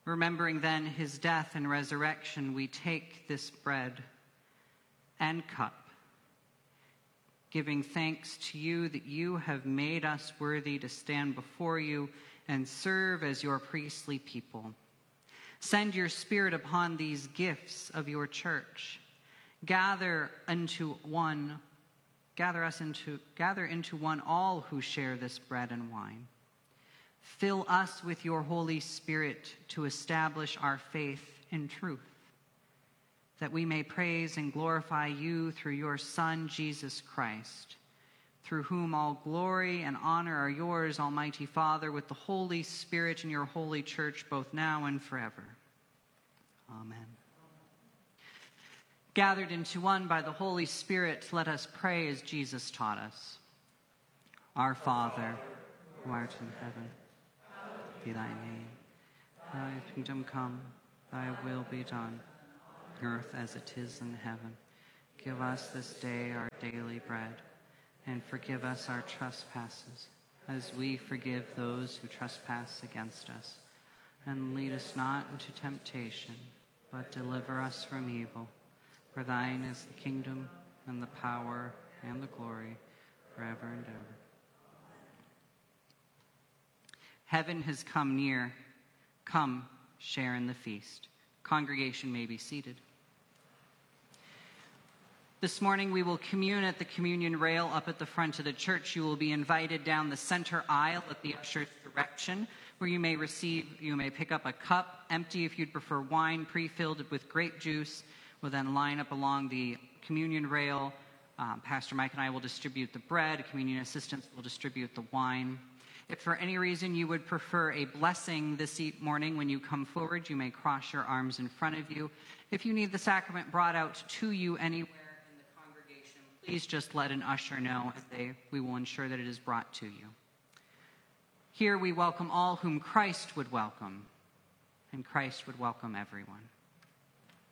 Remembering then his death and resurrection, we take this bread and cup, giving thanks to you that you have made us worthy to stand before you and serve as your priestly people. Send your Spirit upon these gifts of your church. Gather into one all who share this bread and wine. Fill us with your Holy Spirit to establish our faith in truth, that we may praise and glorify you through your Son, Jesus Christ, through whom all glory and honor are yours, Almighty Father, with the Holy Spirit in your holy church, both now and forever. Amen. Gathered into one by the Holy Spirit, let us pray as Jesus taught us. Our Father, who art in heaven, hallowed be thy name. Thy kingdom come, thy will be done, on earth as it is in heaven. Give us this day our daily bread, and forgive us our trespasses, as we forgive those who trespass against us. And lead us not into temptation, but deliver us from evil. For thine is the kingdom, and the power, and the glory, forever and ever. Heaven has come near. Come, share in the feast. Congregation may be seated. This morning we will commune at the communion rail up at the front of the church. You will be invited down the center aisle at the usher's direction, where you may pick up a cup, empty if you'd prefer wine, pre-filled with grape juice. We'll then line up along the communion rail. Pastor Mike and I will distribute the bread. Communion assistants will distribute the wine. If for any reason you would prefer a blessing this morning when you come forward, you may cross your arms in front of you. If you need the sacrament brought out to you anywhere in the congregation, please just let an usher know, and we will ensure that it is brought to you. Here we welcome all whom Christ would welcome, and Christ would welcome everyone.